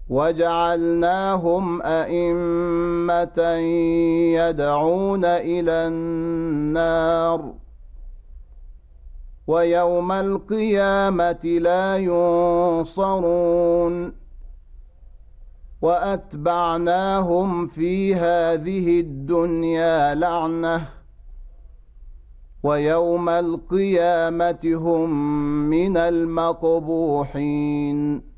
وجعلناهم أئمة يدعون إلى النار ويوم القيامة لا ينصرون وأتبعناهم في هذه الدنيا لعنة ويوم القيامة هم من المقبوحين